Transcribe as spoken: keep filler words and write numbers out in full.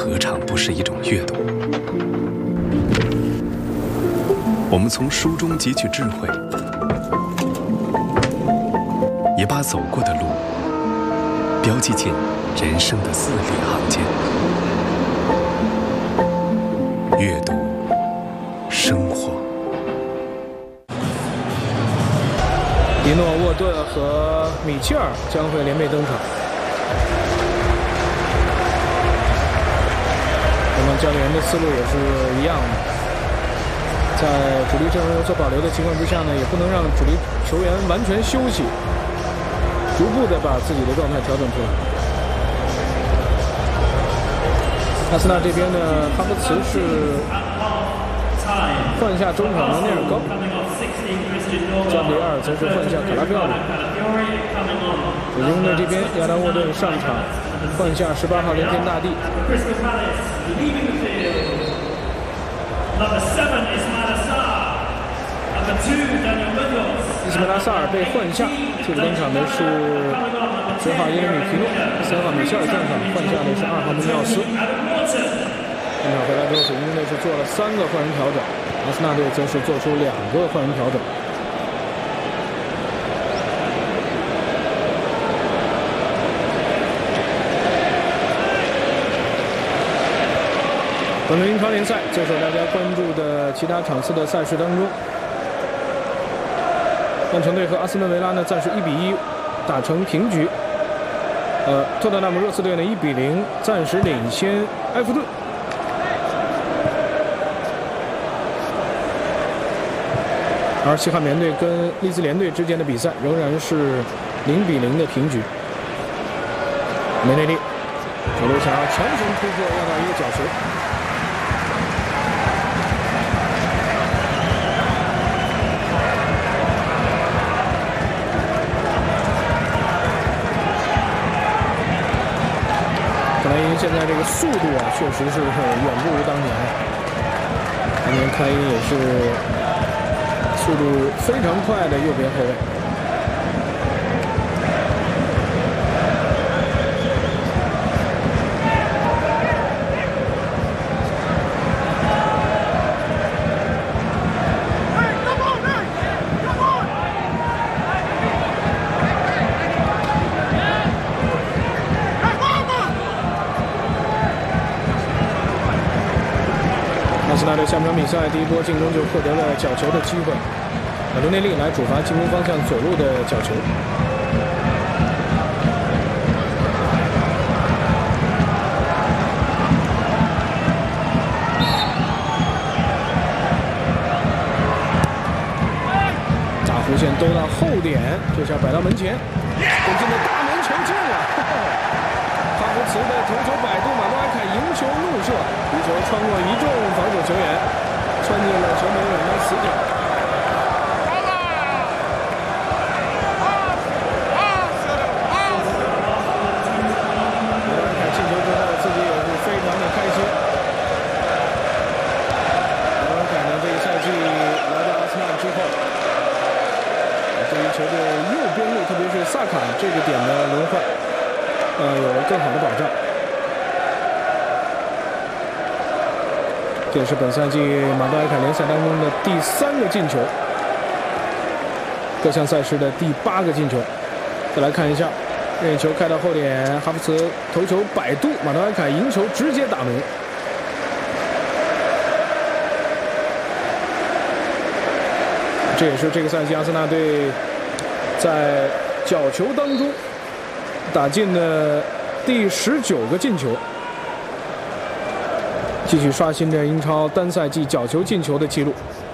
何尝不是一种阅读？我们从书中汲取智慧，也把走过的路标记进人生的字里行间。阅读，生活。 迪诺·沃顿和米切尔将会联袂登场。那么教练的思路也是一样的。在主力阵容有所保留的情况之下呢，也不能让主力球员完全休息，逐步的把自己的状态调整出来。阿森纳这边呢，哈弗茨是换下中场的内尔高，加比尔则是换下卡拉菲奥里。水晶队这边，亚当沃顿上场换下十八号连天大帝。伊斯梅拉萨尔被换下，替补登场的是十号耶利米皮诺，三号米切尔上场，换下的是二号穆尼奥斯。登场回来之后，水晶队是做了三个换人调整，阿森纳队则是做出两个换人调整。本轮英超联赛最受大家关注的其他场次的赛事当中，曼城队和阿斯顿维拉呢暂时一比一打成平局。呃，托特纳姆热刺队呢一比零暂时领先埃弗顿。而西汉姆队跟利兹联队之间的比赛仍然是零比零的平局。梅内利球队想要强行突破，要到一个角球。现在这个速度啊，确实是远不如当年。当年开因也是速度非常快的右边后卫。那这下半场比赛第一波进攻就获得了角球的机会，马多内利来主罚进攻方向左路的角球。大弧线兜到后点，这下摆到门前，攻进的大门球进了。哈弗茨的头球摆渡，马多埃凯迎球怒射，皮球穿过一众防守球员，穿进了球门员的死角。马多埃凯进球之后，自己也是非常的开心。马多埃凯呢，这个赛季来到阿森纳之后，对于球队右边路，特别是萨卡这个点的轮换，呃，有更好的保障。这也是本赛季马多埃凯联赛当中的第三个进球，各项赛事的第八个进球。再来看一下，任意球开到后点，哈弗茨头球摆渡，马多埃凯迎球直接打门。这也是这个赛季阿森纳队在角球当中打进的第十九个进球，继续刷新着英超单赛季角球进球的记录。